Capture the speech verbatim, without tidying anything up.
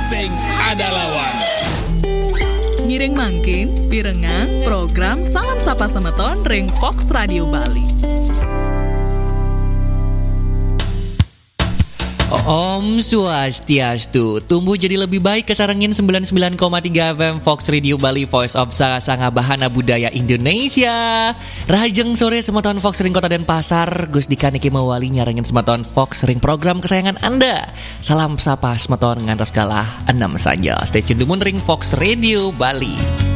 sing ada lawan. Ngiring mangkin, pirengang program Salam Sapa Semeton ring Fox Radio Bali. Om Swastiastu, tumbuh jadi lebih baik kesarengin sembilan puluh sembilan koma tiga F M Fox Radio Bali, Voice of Sanga Bahana Budaya Indonesia. Rajeng sore semeton Fox ring Kota Denpasar, Gus Dika Niki Mawali nyarengin semeton Fox ring program kesayangan Anda. Salam sapa semeton ngantos kalah enam saja. Stay tune demun ring Fox Radio Bali.